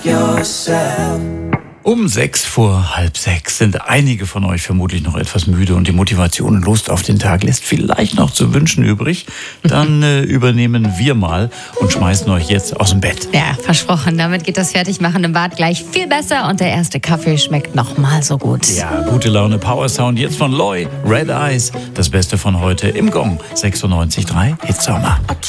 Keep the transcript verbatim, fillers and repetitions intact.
Um sechs vor halb sechs sind einige von euch vermutlich noch etwas müde und die Motivation und Lust auf den Tag lässt vielleicht noch zu wünschen übrig. Dann äh, übernehmen wir mal und schmeißen euch jetzt aus dem Bett. Ja, versprochen. Damit geht das Fertigmachen im Bad gleich viel besser und der erste Kaffee schmeckt noch mal so gut. Ja, gute Laune, Power Sound jetzt von Loy, Red Eyes. Das Beste von heute im Gong sechsundneunzig Komma drei Hitsommer.